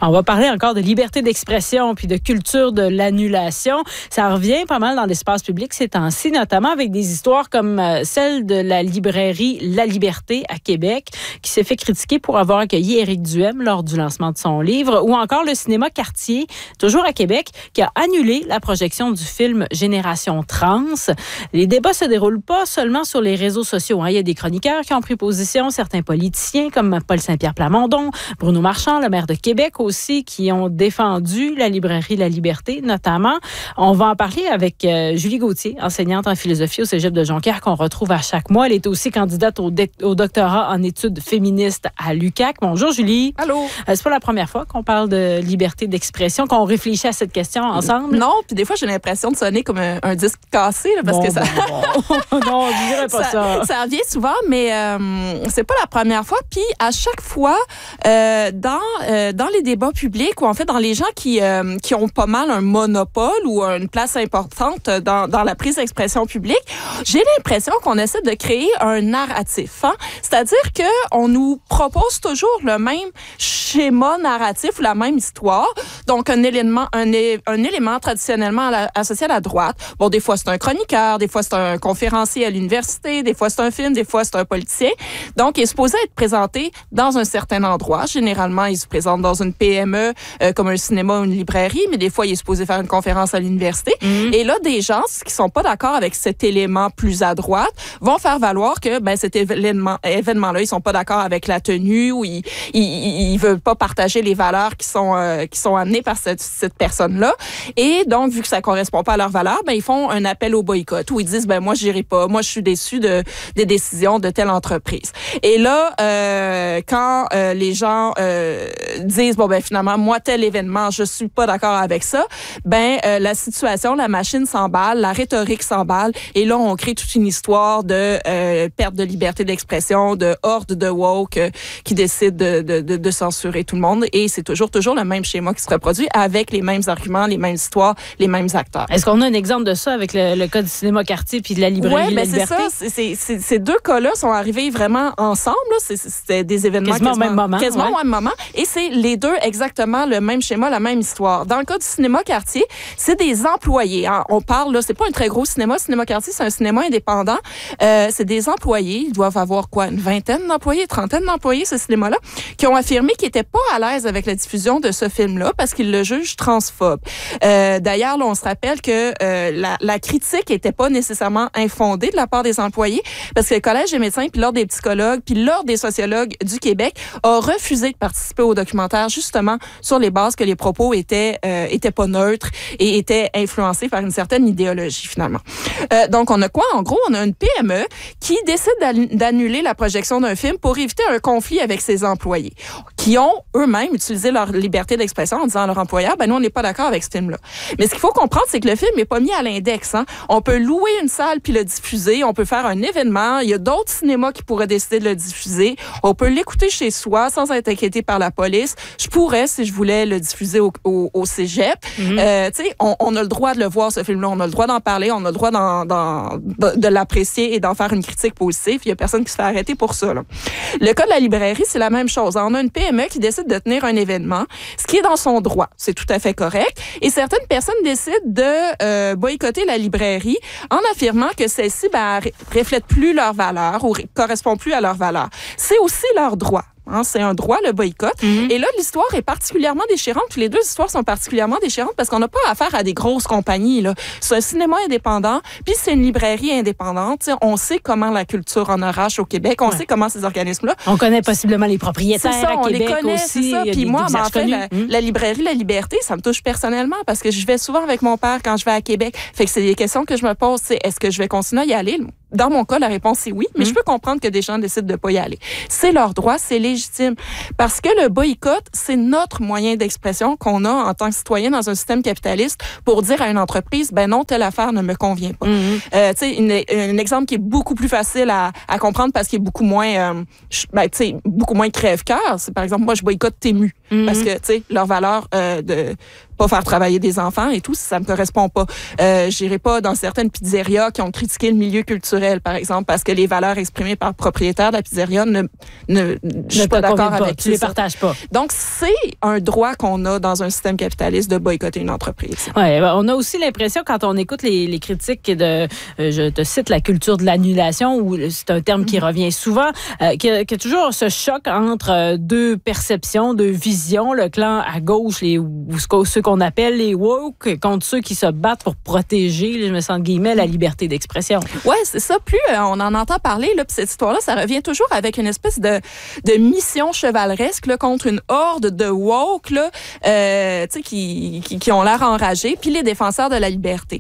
On va parler encore de liberté d'expression puis de culture de l'annulation. Ça revient pas mal dans l'espace public ces temps-ci, notamment avec des histoires comme celle de la librairie La Liberté à Québec, qui s'est fait critiquer pour avoir accueilli Éric Duhem lors du lancement de son livre, ou encore le cinéma Cartier, toujours à Québec, qui a annulé la projection du film Génération Trans. Les débats se déroulent pas seulement sur les réseaux sociaux. Il y a des chroniqueurs qui ont pris position, certains politiciens comme Paul Saint-Pierre Plamondon, Bruno Marchand, le maire de Québec aussi, qui ont défendu la librairie La Liberté, notamment. On va en parler avec Julie Gauthier, enseignante en philosophie au Cégep de Jonquière, qu'on retrouve à chaque mois. Elle est aussi candidate au doctorat en études féministes à l'UQAC. Bonjour, Julie. Allô. C'est pas la première fois qu'on parle de liberté d'expression, qu'on réfléchit à cette question ensemble. Non, puis des fois, j'ai l'impression de sonner comme un disque cassé, là, parce que ça... Non, je dirais pas ça. Ça revient souvent, mais c'est pas la première fois. Puis à chaque fois, dans les débats publics, ou en fait dans les gens qui ont pas mal un monopole ou une place importante dans la prise d'expression publique, j'ai l'impression qu'on essaie de créer un narratif. Hein? C'est-à-dire qu'on nous propose toujours le même schéma narratif ou la même histoire. Donc, un élément traditionnellement associé à la droite. Bon, des fois, c'est un chroniqueur, des fois, c'est un conférencier à l'université, des fois, c'est un film, des fois, c'est un politicien. Donc, il est supposé être présenté dans un certain endroit. Généralement, il se présente dans une PME, comme un cinéma ou une librairie, mais des fois, il est supposé faire une conférence à l'université. Et là, des gens qui sont pas d'accord avec cet élément plus à droite vont faire valoir que cet événement-là, ils sont pas d'accord avec la tenue ou ils veulent pas partager les valeurs qui sont amenées par cette personne-là. Et donc, vu que ça correspond pas à leurs valeurs, ils font un appel au boycott où ils disent moi j'irai pas, moi je suis déçu des décisions de telle entreprise. Et là, quand les gens disent finalement moi tel événement, je suis pas d'accord avec ça, la situation, la machine s'emballe, la rhétorique s'emballe, et là on crée toute une histoire de perte de liberté d'expression, de horde de woke qui décide de censurer tout le monde, et c'est toujours le même schéma qui se reproduit avec les mêmes arguments, les mêmes histoires, les mêmes acteurs. Est-ce qu'on a un exemple de ça avec le cas du cinéma Cartier puis de la librairie La Liberté? C'est ça. Ces deux cas-là sont arrivés vraiment ensemble. Là. C'était des événements quasiment au même moment. Quasiment au même moment. Et c'est les deux exactement le même schéma, la même histoire. Dans le cas du cinéma Cartier, c'est des employés. Hein. On parle, là, c'est pas un très gros cinéma. Cinéma Cartier, c'est un cinéma indépendant. C'est des employés. Ils doivent avoir une vingtaine d'employés, trentaine d'employés, ce cinéma-là, qui ont affirmé qu'ils n'étaient pas à l'aise avec la diffusion de ce film-là parce qu'ils le jugent transphobe. D'ailleurs, là, on se rappelle que la critique n'était pas nécessairement infondée de la part des employés parce que le Collège des médecins, puis l'Ordre des psychologues, puis l'Ordre des sociologues du Québec a refusé de participer au documentaire justement sur les bases que les propos étaient pas neutres et étaient influencés par une certaine idéologie finalement. Donc, on a quoi? En gros, on a une PME qui décide d'annuler la projection d'un film pour éviter un conflit avec ses employés qui ont eux-mêmes utilisé leur liberté d'expression en disant à leur employeur, nous, on n'est pas d'accord avec ce film-là. Mais ce qu'il faut comprendre, c'est que le film n'est pas mis à l'index. Hein. On peut louer une salle puis le diffuser. On peut faire un événement. Il y a d'autres cinémas qui pourraient décider de le diffuser. On peut l'écouter chez soi sans être inquiété par la police. Je pourrais, si je voulais, le diffuser au cégep. On a le droit de le voir, ce film-là. On a le droit d'en parler. On a le droit de l'apprécier et d'en faire une critique positive. Il n'y a personne qui se fait arrêter pour ça. Là. Le cas de la librairie, c'est la même chose. On a une PME qui décide de tenir un événement, ce qui est dans son droit. C'est tout à fait correct. Et certaines personnes décident de boycotter la librairie en affirmant que celle-ci reflète plus leurs valeurs ou correspond plus à leurs valeurs. C'est aussi leur droit. Hein, c'est un droit, le boycott. Et là, l'histoire est particulièrement déchirante. Les deux histoires sont particulièrement déchirantes parce qu'on n'a pas affaire à des grosses compagnies. Là. C'est un cinéma indépendant, puis c'est une librairie indépendante. T'sais, on sait comment la culture en arrache au Québec. On sait comment ces organismes-là... On connaît possiblement les propriétaires ça, à Québec les connaît, aussi. C'est ça. Puis moi, en fait, la librairie La Liberté, ça me touche personnellement parce que je vais souvent avec mon père quand je vais à Québec. Fait que c'est des questions que je me pose. Est-ce que je vais continuer à y aller? Dans mon cas, la réponse est oui, mais je peux comprendre que des gens décident de pas y aller. C'est leur droit, c'est légitime. Parce que le boycott, c'est notre moyen d'expression qu'on a en tant que citoyen dans un système capitaliste pour dire à une entreprise, non, telle affaire ne me convient pas. Tu sais, un exemple qui est beaucoup plus facile à comprendre parce qu'il est beaucoup moins, beaucoup moins crève-cœur. C'est par exemple, moi, je boycotte Tému parce que, tu sais, leur valeur pas faire travailler des enfants et tout, ça me correspond pas. J'irai pas dans certaines pizzerias qui ont critiqué le milieu culturel, par exemple, parce que les valeurs exprimées par le propriétaire de la pizzeria je suis pas d'accord avec. Tu les partages pas. Donc, c'est un droit qu'on a dans un système capitaliste de boycotter une entreprise. Ouais, on a aussi l'impression, quand on écoute les critiques de, je te cite, la culture de l'annulation, où c'est un terme qui revient souvent, qu'il y a toujours ce choc entre deux perceptions, deux visions, le clan à gauche, ceux qu'on appelle les woke, contre ceux qui se battent pour protéger, je me sens guillemets, la liberté d'expression. Ouais, c'est ça. Plus on en entend parler, là, puis cette histoire-là, ça revient toujours avec une espèce de mission chevaleresque là, contre une horde de woke là, qui ont l'air enragés, puis les défenseurs de la liberté.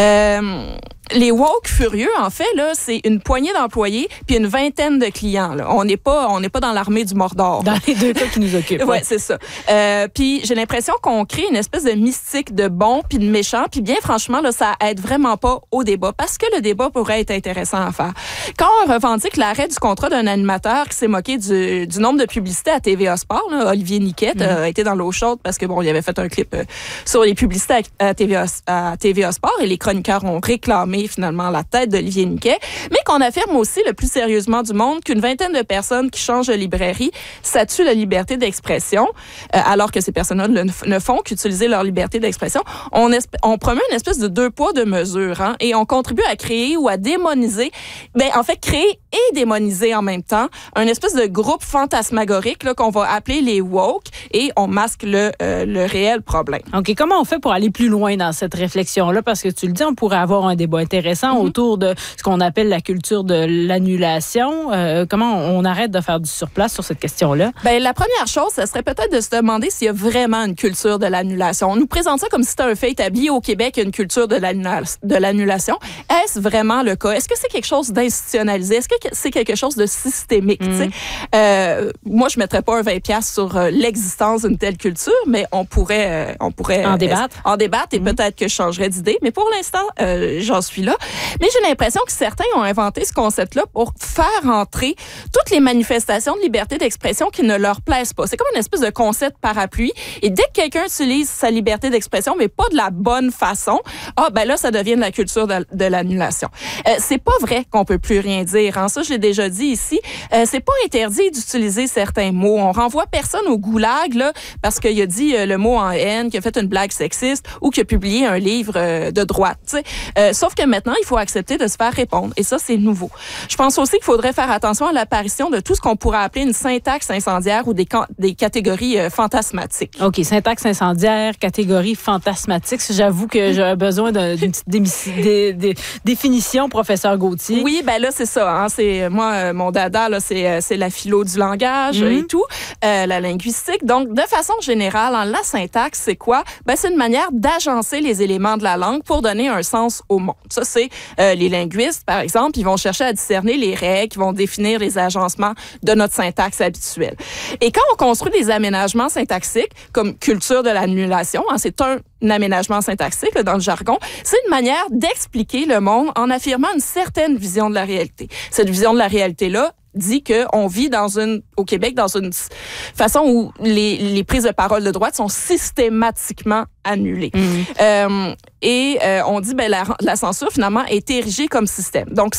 Les woke furieux, en fait, là, c'est une poignée d'employés puis une vingtaine de clients. Là. On n'est pas dans l'armée du Mordor. Dans les deux cas qui nous occupent. Ouais, c'est ça. Puis j'ai l'impression qu'on crée une espèce de mystique de bon puis de méchant. Puis bien franchement, là, ça aide vraiment pas au débat parce que le débat pourrait être intéressant à faire. Quand on revendique l'arrêt du contrat d'un animateur qui s'est moqué du nombre de publicités à TVA Sport, là, Olivier Niquette a été dans l'eau chaude parce que bon, il avait fait un clip sur les publicités à TVA Sport et les chroniqueurs ont réclamé finalement la tête d'Olivier Niquet, mais qu'on affirme aussi le plus sérieusement du monde qu'une vingtaine de personnes qui changent de librairie, ça tue la liberté d'expression, alors que ces personnes-là ne font qu'utiliser leur liberté d'expression. On promeut une espèce de deux poids, deux mesures, hein, et on contribue à créer ou à démoniser, créer et démoniser en même temps un espèce de groupe fantasmagorique là, qu'on va appeler les woke et on masque le réel problème. OK, comment on fait pour aller plus loin dans cette réflexion-là? Parce que tu le dis, on pourrait avoir un débat intéressant autour de ce qu'on appelle la culture de l'annulation. Comment on arrête de faire du surplace sur cette question-là? Ben, la première chose, ça serait peut-être de se demander s'il y a vraiment une culture de l'annulation. On nous présente ça comme si c'était un fait établi au Québec, une culture de l'annulation. Est-ce vraiment le cas? Est-ce que c'est quelque chose d'institutionnalisé? Est-ce que c'est quelque chose de systémique? Moi, je ne mettrais pas un 20$ sur l'existence d'une telle culture, mais on pourrait en débattre et peut-être que je changerais d'idée. Mais pour l'instant, j'en suis là. Mais j'ai l'impression que certains ont inventé ce concept-là pour faire entrer toutes les manifestations de liberté d'expression qui ne leur plaisent pas. C'est comme une espèce de concept parapluie. Et dès que quelqu'un utilise sa liberté d'expression, mais pas de la bonne façon, là, ça devient de la culture de l'annulation. C'est pas vrai qu'on peut plus rien dire. Hein. Ça, je l'ai déjà dit ici. C'est pas interdit d'utiliser certains mots. On renvoie personne au goulag, là, parce qu'il a dit le mot en haine, qu'il a fait une blague sexiste ou qu'il a publié un livre de droite. Sauf que maintenant, il faut accepter de se faire répondre. Et ça, c'est nouveau. Je pense aussi qu'il faudrait faire attention à l'apparition de tout ce qu'on pourrait appeler une syntaxe incendiaire ou des catégories fantasmatiques. OK, syntaxe incendiaire, catégorie fantasmatique. J'avoue que j'ai besoin d'une petite définition, professeur Gauthier. Oui, ben là, c'est ça. Hein. C'est moi, mon dada, là, c'est la philo du langage et tout, la linguistique. Donc, de façon générale, la syntaxe, c'est quoi? Ben, c'est une manière d'agencer les éléments de la langue pour donner un sens au monde. Ça, c'est les linguistes, par exemple, ils vont chercher à discerner les règles qui vont définir les agencements de notre syntaxe habituelle. Et quand on construit des aménagements syntaxiques, comme culture de l'annulation, hein, c'est un aménagement syntaxique là, dans le jargon, c'est une manière d'expliquer le monde en affirmant une certaine vision de la réalité. Cette vision de la réalité-là dit qu'on vit au Québec dans une façon où les prises de parole de droite sont systématiquement annulées. On dit la censure finalement est érigée comme système. Donc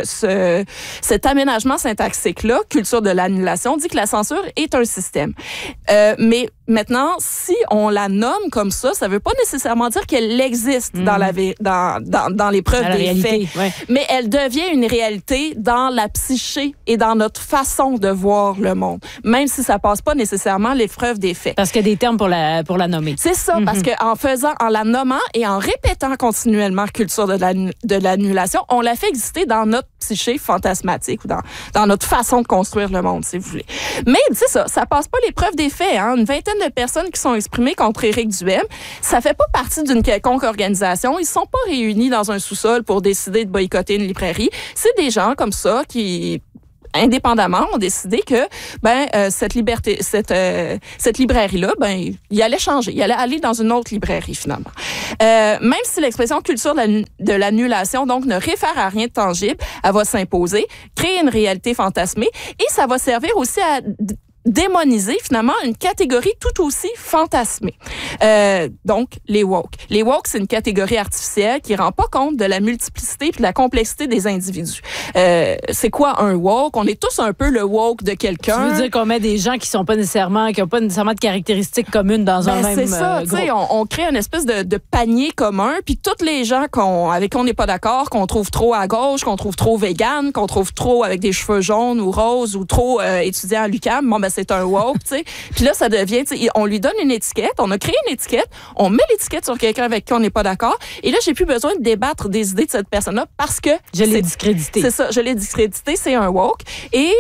cet aménagement syntaxique-là, culture de l'annulation, dit que la censure est un système. Mais maintenant, si on la nomme comme ça veut pas nécessairement dire qu'elle existe dans les preuves des faits. Ouais. Mais elle devient une réalité dans la psyché et dans notre façon de voir le monde, même si ça passe pas nécessairement l'épreuve des faits. Parce qu'il y a des termes pour la nommer. C'est ça, parce qu'en la nommant et en répétant continuellement culture de l'annulation, on la fait exister dans notre psyché fantasmatique ou dans notre façon de construire le monde, si vous voulez. Mais c'est ça passe pas l'épreuve des faits. Hein. Une vingtaine de personnes qui sont exprimées contre Éric Duhem, ça fait pas partie d'une quelconque organisation. Ils sont pas réunis dans un sous-sol pour décider de boycotter une librairie. C'est des gens comme ça qui indépendamment, ont décidé que cette librairie-là, il allait changer. Il allait aller dans une autre librairie, finalement. Même si l'expression culture de l'annulation, donc, ne réfère à rien de tangible, elle va s'imposer, créer une réalité fantasmée, et ça va servir aussi à démoniser finalement une catégorie tout aussi fantasmée. Donc, les woke. Les woke, c'est une catégorie artificielle qui rend pas compte de la multiplicité et de la complexité des individus. C'est quoi un woke? On est tous un peu le woke de quelqu'un. Tu veux dire qu'on met des gens qui n'ont pas nécessairement de caractéristiques communes dans un même c'est ça, groupe. On crée une espèce de panier commun, puis toutes les gens avec qui on n'est pas d'accord, qu'on trouve trop à gauche, qu'on trouve trop vegan, qu'on trouve trop avec des cheveux jaunes ou roses ou trop étudiant à l'UQAM, c'est un woke, tu sais. Puis là, ça devient, tu sais, on lui donne une étiquette, on a créé une étiquette, on met l'étiquette sur quelqu'un avec qui on n'est pas d'accord, et là, j'ai plus besoin de débattre des idées de cette personne-là parce que je l'ai discrédité. C'est ça, je l'ai discrédité, c'est un woke. Et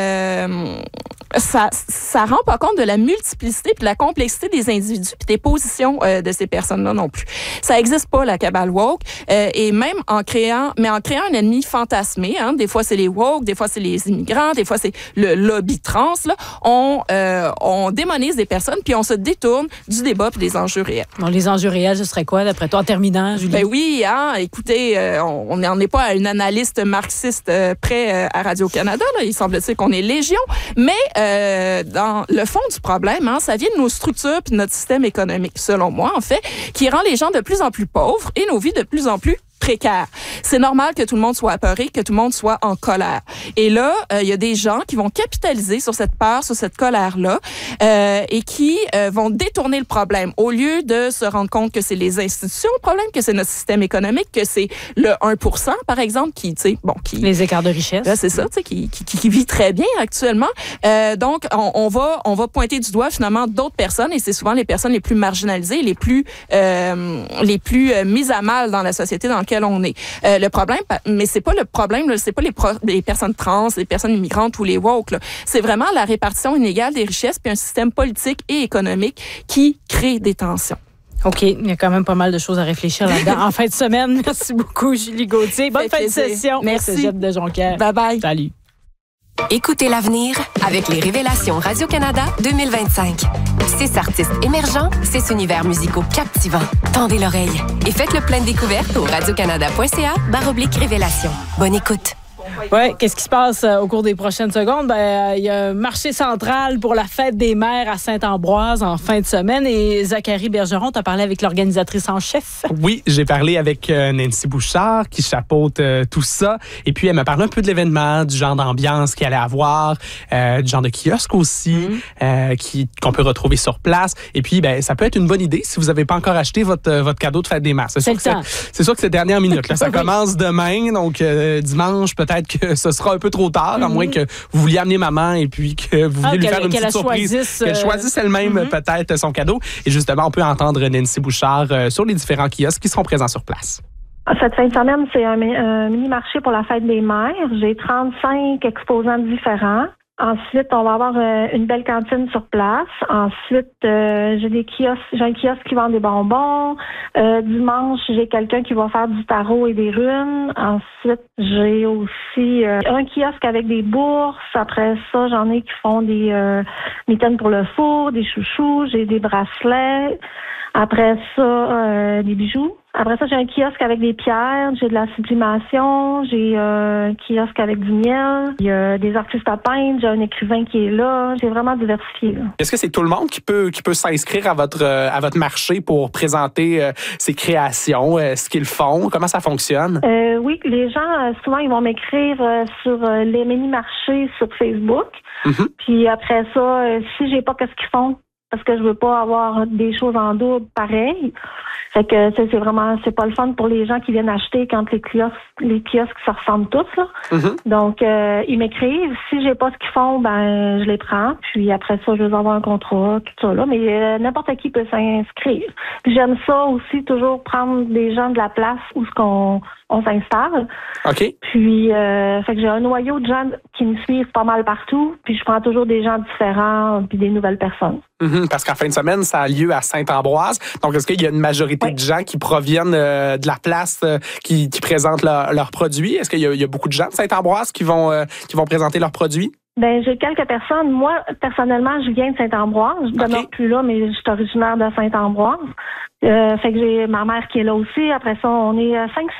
ça rend pas compte de la multiplicité puis de la complexité des individus puis des positions de ces personnes-là non plus. Ça existe pas, la cabale woke, et même en créant un ennemi fantasmé, hein, des fois c'est les woke, des fois c'est les immigrants, des fois c'est le lobby trans, là, on démonise des personnes puis on se détourne du débat puis des enjeux réels. Bon, les enjeux réels, ce serait quoi d'après toi en terminant, Julie? Ben oui, hein, écoutez, on n'en est pas à une analyste marxiste près à Radio-Canada, là, il semble-t-il qu'on est légion, mais dans le fond du problème, hein, ça vient de nos structures puis de notre système économique, selon moi, en fait, qui rend les gens de plus en plus pauvres et nos vies de plus en plus précaire. C'est normal que tout le monde soit apeuré, que tout le monde soit en colère. Et là, il y a des gens qui vont capitaliser sur cette peur, sur cette colère-là, et qui vont détourner le problème. Au lieu de se rendre compte que c'est les institutions le problème, que c'est notre système économique, que c'est le 1%, par exemple, qui... Les écarts de richesse. Là, c'est ça, tu sais, qui vit très bien actuellement. Donc, on va pointer du doigt, finalement, d'autres personnes, et c'est souvent les personnes les plus marginalisées, les plus mises à mal dans la société dans laquelle on est. Le problème, mais c'est pas le problème, là, c'est pas les personnes trans, les personnes immigrantes ou les woke, là. C'est vraiment la répartition inégale des richesses puis un système politique et économique qui crée des tensions. OK, il y a quand même pas mal de choses à réfléchir là-dedans. En fin de semaine, merci beaucoup, Julie Gauthier. Bonne fin de session. Merci. Au Cégep de Jonquière. Bye-bye. Salut. Écoutez l'avenir avec les Révélations Radio-Canada 2025. 6 artistes émergents, 6 univers musicaux captivants. Tendez l'oreille et faites le plein de découvertes au radiocanada.ca/révélation. Bonne écoute. Oui, qu'est-ce qui se passe au cours des prochaines secondes? Il y a un marché central pour la fête des mères à Saint-Ambroise en fin de semaine et Zachary Bergeron, tu as parlé avec l'organisatrice en chef. Oui, j'ai parlé avec Nancy Bouchard qui chapeaute tout ça et puis elle m'a parlé un peu de l'événement, du genre d'ambiance qu'il allait avoir, du genre de kiosque aussi qu'on peut retrouver sur place et puis ça peut être une bonne idée si vous n'avez pas encore acheté votre cadeau de fête des mères. C'est sûr que c'est dernière minute. Là. Ça commence demain, donc dimanche peut-être que ce sera un peu trop tard, à moins que vous vouliez amener maman et puis que vous vouliez lui faire une petite surprise. Qu'elle choisisse elle-même peut-être son cadeau. Et justement, on peut entendre Nancy Bouchard sur les différents kiosques qui seront présents sur place. Cette fin de semaine, c'est un mini-marché pour la fête des mères. J'ai 35 exposants différents. Ensuite, on va avoir une belle cantine sur place. Ensuite, j'ai un kiosque qui vend des bonbons. Dimanche, j'ai quelqu'un qui va faire du tarot et des runes. Ensuite, j'ai aussi un kiosque avec des bourses. Après ça, j'en ai qui font des mitaines pour le four, des chouchous. J'ai des bracelets. Après ça, des bijoux. Après ça, j'ai un kiosque avec des pierres, j'ai de la sublimation, j'ai un kiosque avec du miel, il y a des artistes à peindre, j'ai un écrivain qui est là, j'ai vraiment diversifié. Là. Est-ce que c'est tout le monde qui peut s'inscrire à votre marché pour présenter ses créations, ce qu'ils font? Comment ça fonctionne? Oui, les gens, souvent, ils vont m'écrire sur les mini-marchés sur Facebook. Puis après ça, si j'ai pas qu'est-ce qu'ils font, parce que je veux pas avoir des choses en double pareil. Fait que c'est pas le fun pour les gens qui viennent acheter quand les kiosques se ressemblent tous, là. Donc, ils m'écrivent. Si j'ai pas ce qu'ils font, je les prends. Puis après ça, je vais avoir un contrat, tout ça, là. Mais n'importe qui peut s'inscrire. Puis j'aime ça aussi, toujours prendre des gens de la place où on s'installe. OK. Puis, fait que j'ai un noyau de gens qui me suivent pas mal partout. Puis je prends toujours des gens différents puis des nouvelles personnes. Parce qu'en fin de semaine, ça a lieu à Saint-Ambroise. Donc, est-ce qu'il y a une majorité de gens qui proviennent de la place qui présentent leurs produits? Est-ce qu'il y a beaucoup de gens de Saint-Ambroise qui vont présenter leurs produits? J'ai quelques personnes. Moi, personnellement, je viens de Saint-Ambroise. Je ne demeure plus là, mais je suis originaire de Saint-Ambroise. Fait que j'ai ma mère qui est là aussi. Après ça, on est 5